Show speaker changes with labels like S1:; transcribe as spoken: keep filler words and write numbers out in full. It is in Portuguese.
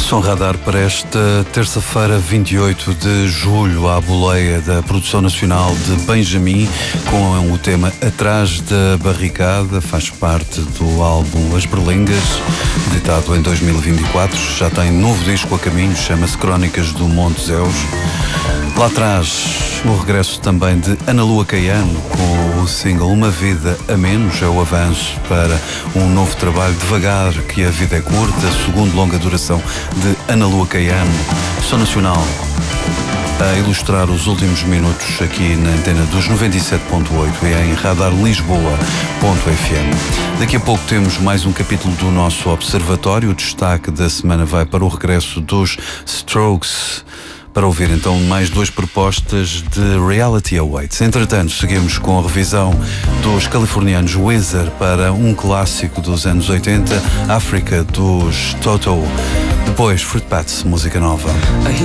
S1: Som Radar para esta terça-feira, vinte e oito de julho, à boleia da produção nacional de Benjamin, com o tema Atrás da Barricada, faz parte do álbum As Berlengas, editado em dois mil e vinte e quatro, já tem novo disco a caminho, chama-se Crónicas do Monte Zeus. Lá atrás, o regresso também de Ana Lua Caiano, com o single Uma Vida a Menos, é o avanço para um novo trabalho, Devagar, que a vida é curta, segundo longa duração de Ana Lua Caiano, som nacional, a ilustrar os últimos minutos aqui na antena dos noventa e sete ponto oito e em radar lisboa ponto f m. Daqui a pouco temos mais um capítulo do nosso observatório. O destaque da semana vai para o regresso dos Strokes, para ouvir então mais duas propostas de Reality Awaits. Entretanto, seguimos com a revisão dos californianos Weezer para um clássico dos anos oitenta, África, dos Toto. Depois, Fruit Bats, música nova.